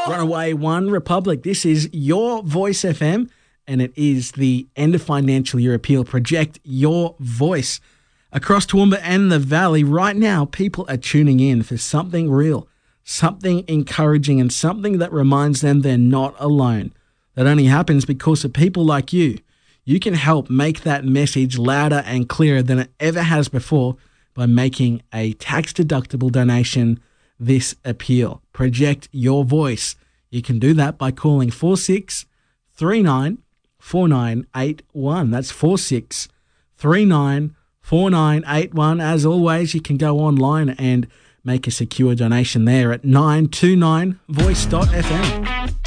Runaway One Republic. This is your Voice FM, and it is the end of financial year appeal. Project your voice. Across Toowoomba and the Valley, right now, people are tuning in for something real, something encouraging, and something that reminds them they're not alone. That only happens because of people like you. You can help make that message louder and clearer than it ever has before by making a tax-deductible donation this appeal. Project your voice. You can do that by calling 4639 4981. That's 4639 4981. As always, you can go online and make a secure donation there at 929voice.fm.